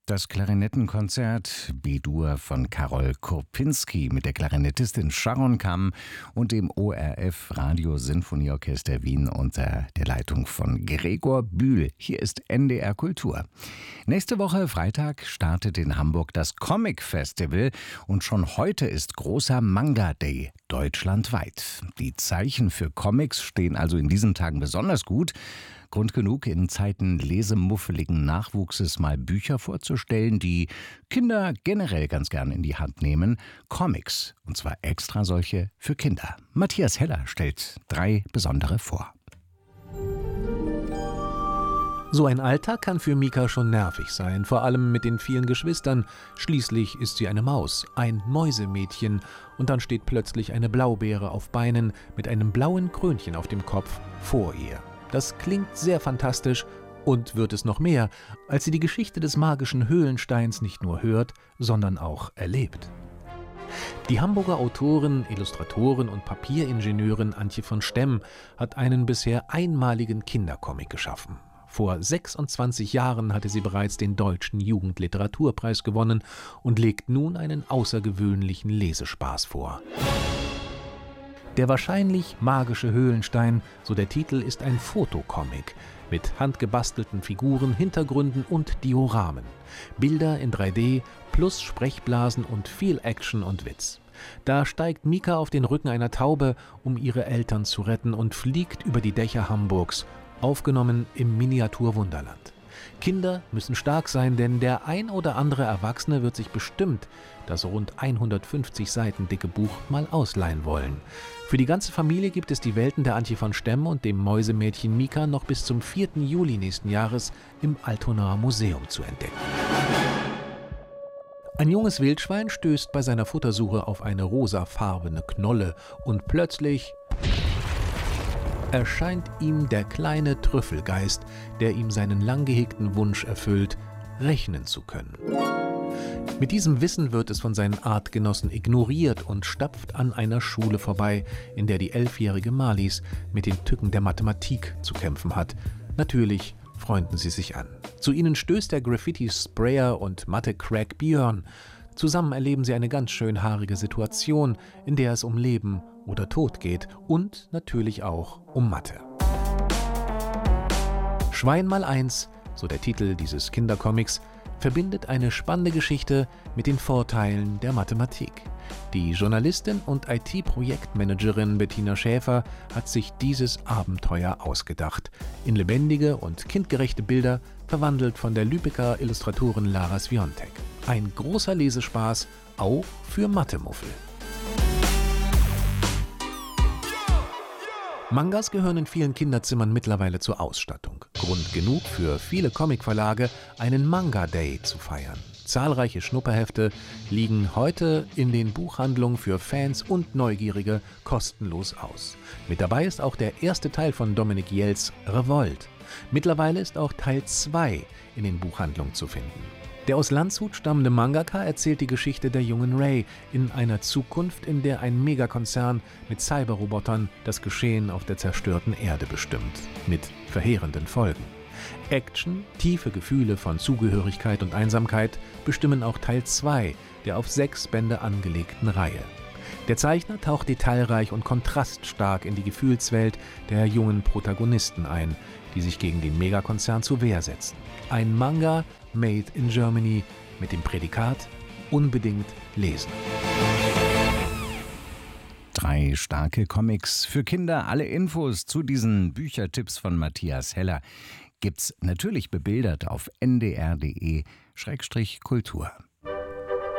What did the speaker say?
Das Klarinettenkonzert B-Dur von Karol Kurpinski mit der Klarinettistin Sharon Kamm und dem ORF Radiosinfonieorchester Wien unter der Leitung von Gregor Bühl. Hier ist NDR Kultur. Nächste Woche Freitag startet in Hamburg das Comic Festival und schon heute ist großer Manga Day deutschlandweit. Die Zeichen für Comics stehen also in diesen Tagen besonders gut. Grund genug, in Zeiten lesemuffeligen Nachwuchses mal Bücher vorzustellen, die Kinder generell ganz gern in die Hand nehmen. Comics, und zwar extra solche für Kinder. Matthias Heller stellt 3 besondere vor. So ein Alltag kann für Mika schon nervig sein, vor allem mit den vielen Geschwistern. Schließlich ist sie eine Maus, ein Mäusemädchen. Und dann steht plötzlich eine Blaubeere auf Beinen mit einem blauen Krönchen auf dem Kopf vor ihr. Das klingt sehr fantastisch und wird es noch mehr, als sie die Geschichte des magischen Höhlensteins nicht nur hört, sondern auch erlebt. Die Hamburger Autorin, Illustratorin und Papieringenieurin Antje von Stemm hat einen bisher einmaligen Kindercomic geschaffen. Vor 26 Jahren hatte sie bereits den Deutschen Jugendliteraturpreis gewonnen und legt nun einen außergewöhnlichen Lesespaß vor. Der wahrscheinlich magische Höhlenstein, so der Titel, ist ein Fotocomic mit handgebastelten Figuren, Hintergründen und Dioramen. Bilder in 3D plus Sprechblasen und viel Action und Witz. Da steigt Mika auf den Rücken einer Taube, um ihre Eltern zu retten, und fliegt über die Dächer Hamburgs, aufgenommen im Miniaturwunderland. Kinder müssen stark sein, denn der ein oder andere Erwachsene wird sich bestimmt das rund 150 Seiten dicke Buch mal ausleihen wollen. Für die ganze Familie gibt es die Welten der Antje von Stemm und dem Mäusemädchen Mika noch bis zum 4. Juli nächsten Jahres im Altonaer Museum zu entdecken. Ein junges Wildschwein stößt bei seiner Futtersuche auf eine rosafarbene Knolle und plötzlich erscheint ihm der kleine Trüffelgeist, der ihm seinen lang gehegten Wunsch erfüllt, rechnen zu können. Mit diesem Wissen wird es von seinen Artgenossen ignoriert und stapft an einer Schule vorbei, in der die 11-jährige Marlies mit den Tücken der Mathematik zu kämpfen hat. Natürlich freunden sie sich an. Zu ihnen stößt der Graffiti-Sprayer und Mathe-Crack Björn. Zusammen erleben sie eine ganz schön haarige Situation, in der es um Leben oder Tod geht und natürlich auch um Mathe. Schwein mal eins, so der Titel dieses Kindercomics, verbindet eine spannende Geschichte mit den Vorteilen der Mathematik. Die Journalistin und IT-Projektmanagerin Bettina Schäfer hat sich dieses Abenteuer ausgedacht. In lebendige und kindgerechte Bilder, verwandelt von der Lübecker Illustratorin Lara Sviontek. Ein großer Lesespaß, auch für Mathemuffel. Mangas gehören in vielen Kinderzimmern mittlerweile zur Ausstattung. Grund genug für viele Comicverlage, einen Manga Day zu feiern. Zahlreiche Schnupperhefte liegen heute in den Buchhandlungen für Fans und Neugierige kostenlos aus. Mit dabei ist auch der erste Teil von Dominik Jells Revolt. Mittlerweile ist auch Teil 2 in den Buchhandlungen zu finden. Der aus Landshut stammende Mangaka erzählt die Geschichte der jungen Rei in einer Zukunft, in der ein Megakonzern mit Cyberrobotern das Geschehen auf der zerstörten Erde bestimmt. Mit verheerenden Folgen. Action, tiefe Gefühle von Zugehörigkeit und Einsamkeit bestimmen auch Teil 2 der auf 6 Bände angelegten Reihe. Der Zeichner taucht detailreich und kontraststark in die Gefühlswelt der jungen Protagonisten ein, die sich gegen den Megakonzern zur Wehr setzen. Ein Manga made in Germany mit dem Prädikat unbedingt lesen. 3 starke Comics für Kinder. Alle Infos zu diesen Büchertipps von Matthias Heller gibt's natürlich bebildert auf ndr.de/kultur.